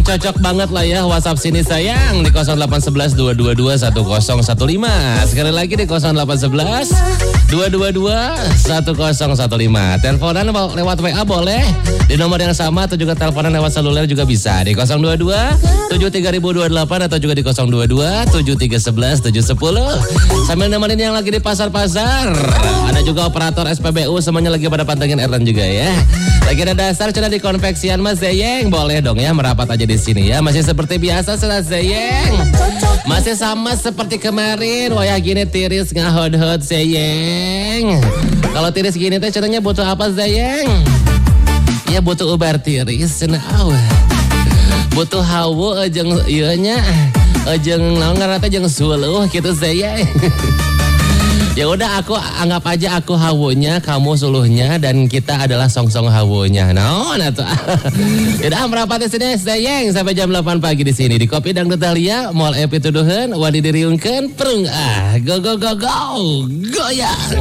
cocok banget lah ya WhatsApp sini sayang di 0811 222 1015. Sekali lagi di 0811 222 1015. Teleponan lewat WA boleh di nomor yang sama atau juga teleponan lewat seluler juga bisa di 022 73028 atau juga di 022 7311 710. Sambil nemenin yang lagi di pasar-pasar. Ada juga operator SPBU semuanya lagi pada pantengin Erlan juga ya. Lagi ada dasar cina di konveksian Mas Zeyeng. Boleh dong ya merapat aja di sini ya. Masih seperti biasa Mas Zeyeng. Masih sama seperti kemarin. Wah ya gini tiris ngahod-hod Zeyeng. Kalau tiris gini teh caranya butuh apa Zeyeng? Ya butuh ubar tiris cenah. Butuh hawu jeung ieu nya. Jeung naon ngaranna teh jeung suluh kitu Zeyeng. Ya udah aku anggap aja aku hawunya, kamu suluhnya dan kita adalah song-song hawunya. Naon atuh. Udah merapat di sini Zeyeng sampai jam 8 pagi di sini di Kopi Dangdut Dahlia Mall Epituduheun wadi diriungkeun perung go go go go goyang.